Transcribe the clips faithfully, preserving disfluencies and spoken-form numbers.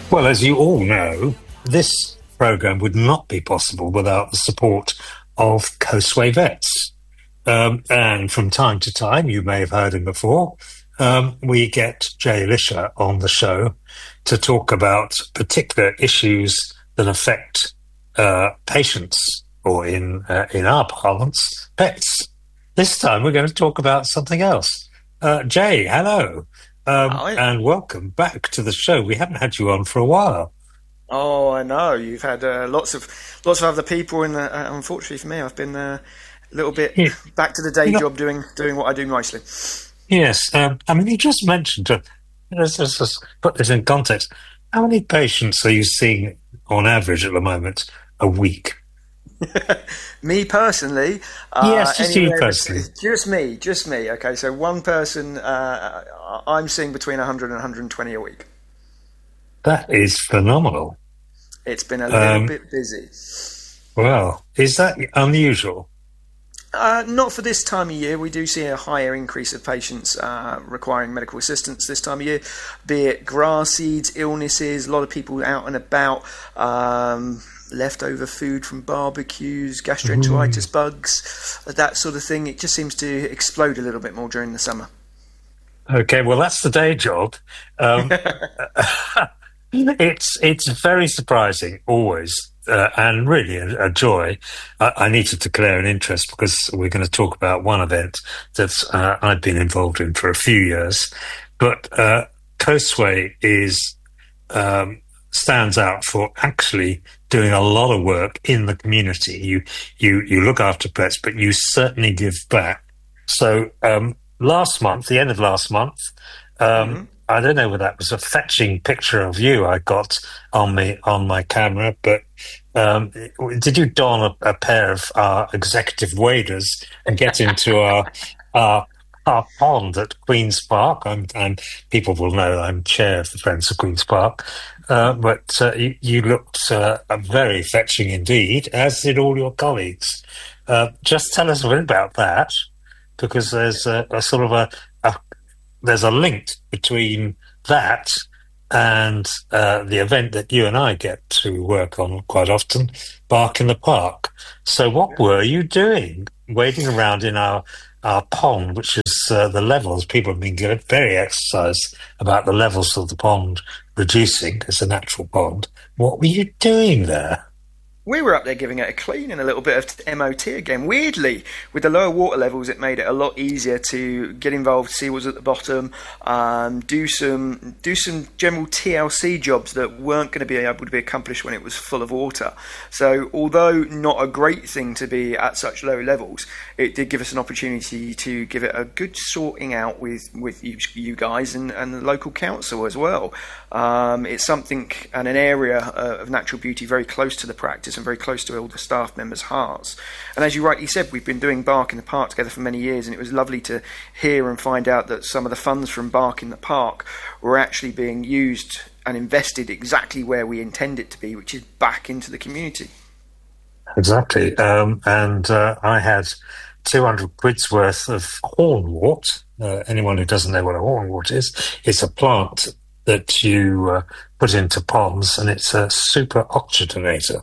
Well, as you all know, this programme would not be possible without the support of Coastway Vets. Um, and from time to time, you may have heard him before, um, we get Jay Lisher on the show to talk about particular issues that affect uh, patients, or in uh, in our parlance, pets. This time we're going to talk about something else. Uh, Jay, hello. Um, Hi. and welcome back to the show. We haven't had you on for a while. Oh, I know. You've had uh, lots of lots of other people, and uh, unfortunately for me, I've been uh, a little bit Yeah. back to the day You know, job, doing doing what I do mostly. yes. Um, I mean, you just mentioned, uh, let's, let's just put this in context. How many patients are you seeing on average at the moment a week? Me personally, uh, Yes, just you anywhere personally. bet- just me, just me. Okay, so one person, uh, I'm seeing between one hundred and one hundred twenty a week. That is phenomenal. It's been a little Um, bit busy. well, is that unusual? Uh, not for this time of year. We do see a higher increase of patients uh, requiring medical assistance this time of year, be it grass seeds, illnesses, a lot of people out and about, um, leftover food from barbecues, gastroenteritis bugs, that sort of thing. It just seems to explode a little bit more during the summer. Okay, well, that's the day job. Um, it's it's very surprising, always, uh, and really a, a joy. I, I need to declare an interest because we're going to talk about one event that uh, I've been involved in for a few years. But uh, Coastway is um, stands out for actually doing a lot of work in the community. You you you look after pets, but you certainly give back. So um, last month, the end of last month, um, hmm I don't know whether that was a fetching picture of you I got on me on my camera, but um, did you don a, a pair of our executive waders and get into our our our pond at Queen's Park? I'm, I'm people will know I'm chair of the Friends of Queen's Park, uh, but uh, you, you looked uh, very fetching indeed, as did all your colleagues. Uh, just tell us a bit about that, because there's a, a sort of a, a there's a link between that and uh, the event that you and I get to work on quite often, Bark in the Park. So what were you doing, wading around in our our pond, which is uh, the levels? People have been getting very exercised about the levels of the pond reducing as a natural pond. What were you doing there? We were up there giving it a clean and a little bit of M O T again. Weirdly, with the lower water levels, it made it a lot easier to get involved, see what's at the bottom, um, do some do some general T L C jobs that weren't going to be able to be accomplished when it was full of water. So, although not a great thing to be at such low levels, it did give us an opportunity to give it a good sorting out with with you, you guys and, and the local council as well. Um, it's something and an area uh, of natural beauty very close to the practice and very close to all the staff members' hearts. And as you rightly said, we've been doing Bark in the Park together for many years, and it was lovely to hear and find out that some of the funds from Bark in the Park were actually being used and invested exactly where we intend it to be, which is back into the community. Exactly. Um, and uh, I had two hundred quid's worth of hornwort. Uh, anyone who doesn't know what a hornwort is, it's a plant that you uh, put into ponds, and it's a super oxygenator.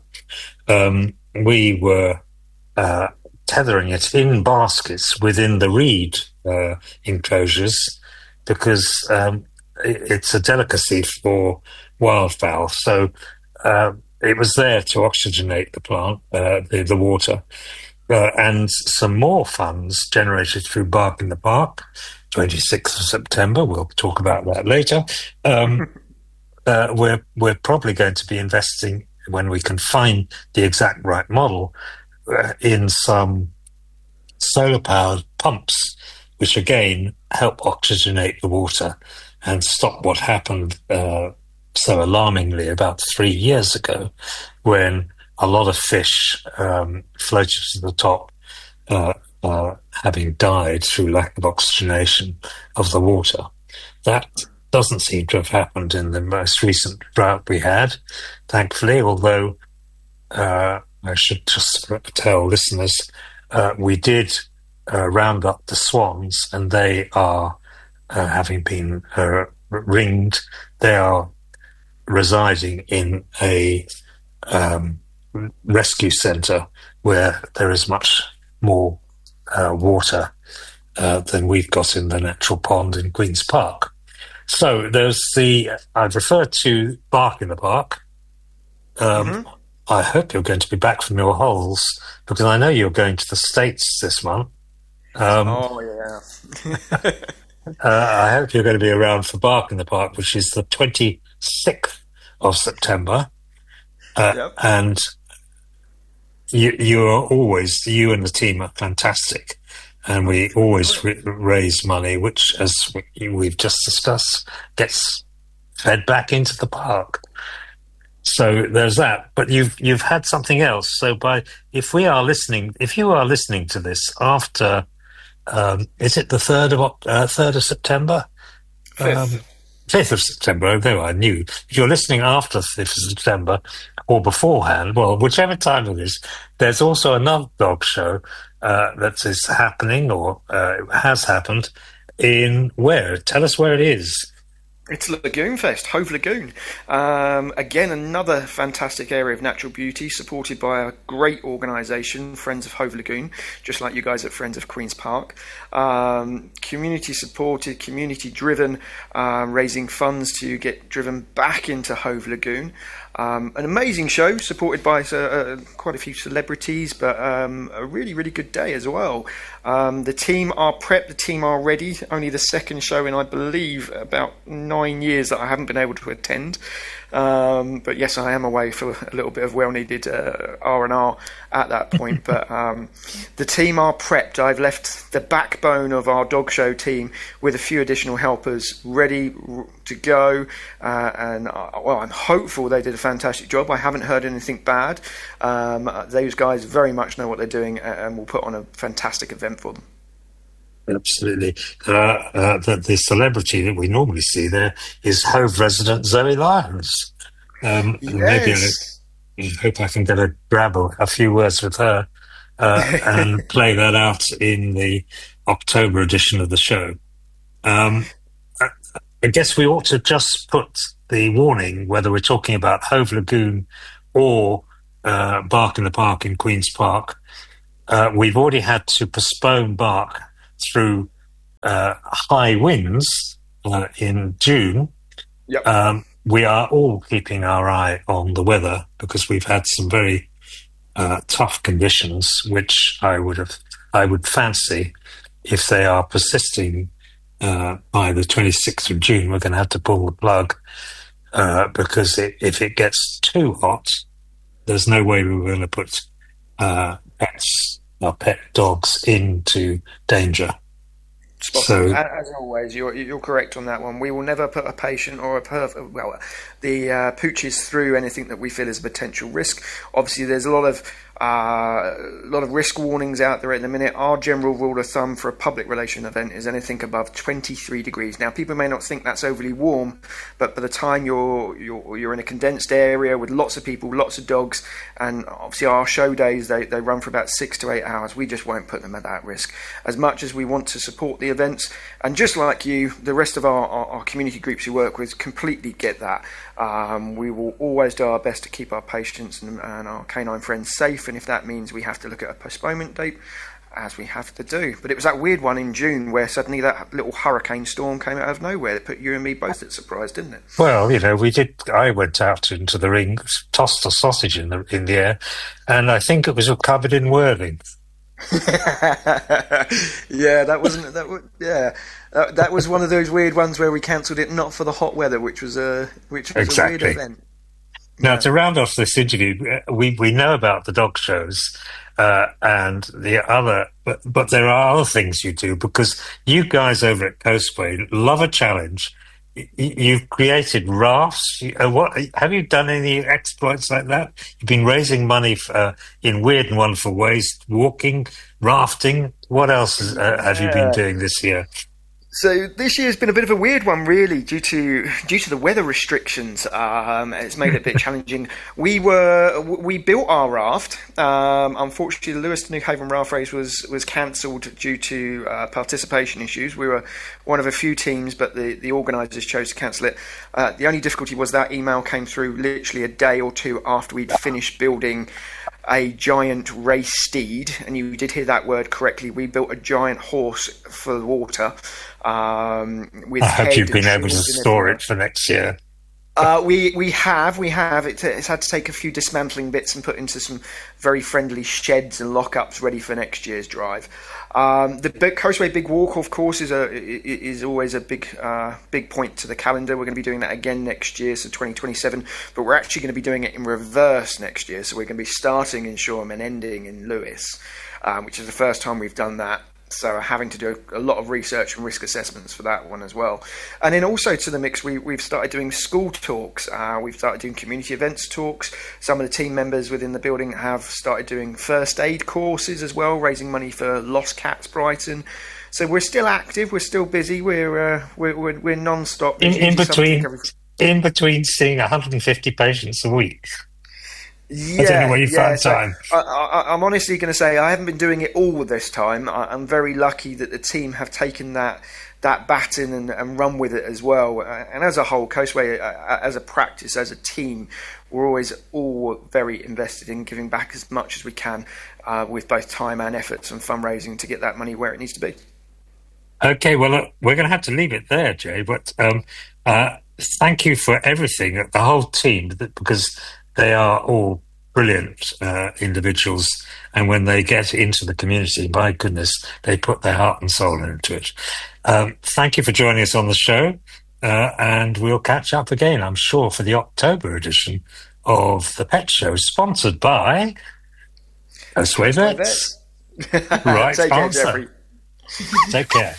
Um, we were uh, tethering it in baskets within the reed uh, enclosures because um, it, it's a delicacy for wildfowl. So uh, it was there to oxygenate the plant, uh, the, the water. Uh, and some more funds generated through Bark in the Park, twenty-sixth of September. We'll talk about that later. Um, uh, we're we're probably going to be investing, when we can find the exact right model, uh, in some solar-powered pumps, which again help oxygenate the water and stop what happened uh, so alarmingly about three years ago, when a lot of fish um, floated to the top, uh, uh, having died through lack of oxygenation of the water. That doesn't seem to have happened in the most recent drought we had, thankfully, although uh, I should just tell listeners, uh, we did uh, round up the swans, and they are, uh, having been uh, ringed, they are residing in a um, rescue centre where there is much more uh, water uh, than we've got in the natural pond in Queen's Park. So there's the, I've referred to Bark in the Park. Um, mm-hmm. I hope you're going to be back from your holes, because I know you're going to the States this month. Um, oh, yeah. uh, I hope you're going to be around for Bark in the Park, which is the twenty-sixth of September. Uh, yep. And you, you are always, you and the team are fantastic. And we always r- raise money, which, as we, we've just discussed, gets fed back into the park. So there's that. But you've you've had something else. So by if we are listening, if you are listening to this after, um, is it the third of uh, third of September? Fifth. Um, fifth of September. Though I knew if you're listening after the fifth of September or beforehand, well, whichever time it is, there's also another dog show uh, that is happening or uh, has happened in where? Tell us where it is. It's Lagoon Fest, Hove Lagoon. Um, again, another fantastic area of natural beauty, supported by a great organisation, Friends of Hove Lagoon, just like you guys at Friends of Queen's Park. Um, community supported, community driven, uh, raising funds to get driven back into Hove Lagoon. Um, an amazing show, supported by uh, uh, quite a few celebrities, but um, a really, really good day as well. Um, the team are prepped, the team are ready. Only the second show in, I believe, about nine years that I haven't been able to attend. Um, but yes, I am away for a little bit of well-needed uh, R and R at that point. But um, the team are prepped. I've left the backbone of our dog show team with a few additional helpers ready to go. Uh, and uh, well, I'm hopeful they did a fantastic job. I haven't heard anything bad. Um, those guys very much know what they're doing and will put on a fantastic event for them. Absolutely. Uh, uh, the, the celebrity that we normally see there is Hove resident Zoe Lyons. Um, yes. Maybe I, I hope I can get a grab a, a few words with her uh, and play that out in the October edition of the show. Um, I, I guess we ought to just put the warning, whether we're talking about Hove Lagoon or uh, Bark in the Park in Queen's Park. Uh, we've already had to postpone Bark through uh, high winds uh, in June. Yep. Um, we are all keeping our eye on the weather because we've had some very uh, tough conditions, which I would have, I would fancy, if they are persisting uh, by the twenty-sixth of June, we're going to have to pull the plug uh, because it, if it gets too hot, there's no way we're going to put uh, pets. Our pet dogs into danger. Spot so, as always, you're you're correct on that one. We will never put a patient or a perf- well, the uh, pooches through anything that we feel is a potential risk. Obviously, there's a lot of uh, a lot of risk warnings out there at the minute. Our general rule of thumb for a public relation event is anything above twenty-three degrees. Now, people may not think that's overly warm, but by the time you're you're you're in a condensed area with lots of people, lots of dogs, and obviously our show days they, they run for about six to eight hours. We just won't put them at that risk. As much as we want to support the events, and just like you, the rest of our, our, our community groups we work with completely get that. Um, we will always do our best to keep our patients and, and our canine friends safe, and if that means we have to look at a postponement date, as we have to do. But it was that weird one in June where suddenly that little hurricane storm came out of nowhere that put you and me both at surprise, didn't it? Well, you know, we did. I went out into the ring, tossed a sausage in the in the air, and I think it was covered in whirling. yeah, that wasn't that. Was, yeah, that, that was one of those weird ones where we cancelled it not for the hot weather, which was a which was exactly. a weird event. Now, yeah. to round off this interview, we we know about the dog shows uh, and the other, but but there are other things you do because you guys over at Coastway love a challenge. You've created rafts. What have you done? Any exploits like that? You've been raising money for, uh, in weird and wonderful ways, walking, rafting. What else is, uh, have you been doing this year? So this year's been a bit of a weird one, really, due to due to the weather restrictions. Um, it's made it a bit challenging. We were we built our raft. Um, unfortunately, the Lewis to New Haven raft race was was cancelled due to uh, participation issues. We were one of a few teams, but the, the organisers chose to cancel it. Uh, the only difficulty was that email came through literally a day or two after we'd finished building a giant race steed, and you did hear that word correctly. We built a giant horse for the water. Um, with I hope you've been able to store it for next year. Uh, we we have we have it, it's had to take a few dismantling bits and put into some very friendly sheds and lockups ready for next year's drive. Um, the Coastway Big Walk, of course, is a is always a big uh, big point to the calendar. We're going to be doing that again next year, so twenty twenty-seven. But we're actually going to be doing it in reverse next year. So we're going to be starting in Shoreham and ending in Lewes, um, which is the first time we've done that. So having to do a lot of research and risk assessments for that one as well. And then also to the mix, we, we've started doing school talks. Uh, we've started doing community events talks. Some of the team members within the building have started doing first aid courses as well, raising money for Lost Cats Brighton. So we're still active. We're still busy. We're uh, we're, we're, we're non-stop. In, in between, in between seeing one hundred fifty patients a week. Yeah, I don't know where you yeah, found so time. I, I, I'm honestly going to say I haven't been doing it all this time. I, I'm very lucky that the team have taken that that baton and, and run with it as well. Uh, and as a whole, Coastway, uh, as a practice, as a team, we're always all very invested in giving back as much as we can uh, with both time and efforts and fundraising to get that money where it needs to be. Okay, well, look, we're going to have to leave it there, Jay. But um, uh, thank you for everything, the whole team, because they are all brilliant uh, individuals, and when they get into the community, my goodness, they put their heart and soul into it. Um, thank you for joining us on the show, uh, and we'll catch up again, I'm sure, for the October edition of The Pet Show, sponsored by Coastway Vets. Right Take sponsor. Care, Jeffrey. Take care.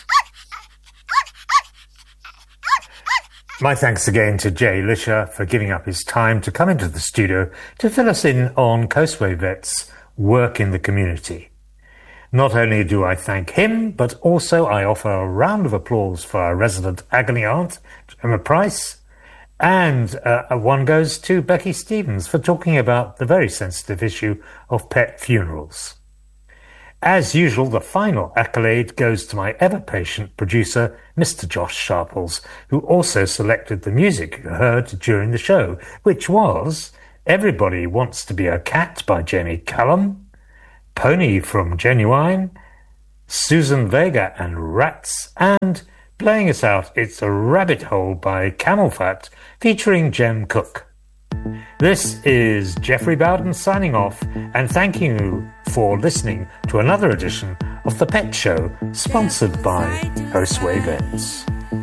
My thanks again to Jay Lisher for giving up his time to come into the studio to fill us in on Coastway Vets' work in the community. Not only do I thank him, but also I offer a round of applause for our resident agony aunt, Emma Price, and uh, one goes to Becky Stevens for talking about the very sensitive issue of pet funerals. As usual, the final accolade goes to my ever-patient producer, Mister Josh Sharples, who also selected the music you heard during the show, which was Everybody Wants to Be a Cat by Jamie Callum, Pony from Genuine, Susan Vega and Rats, and playing us out, It's a Rabbit Hole by Camel Fat, featuring Jem Cook. This is Jeffrey Bowden signing off, and thanking you for listening to another edition of The Pet Show, sponsored by Coastway Vets.